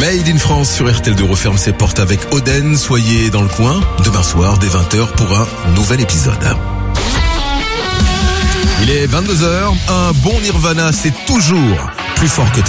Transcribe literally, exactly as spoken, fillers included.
Made in France sur R T L deux referme ses portes avec Oden. Soyez dans le coin demain soir dès vingt heures pour un nouvel épisode. Il est vingt-deux heures. Un bon Nirvana, c'est toujours plus fort que toi.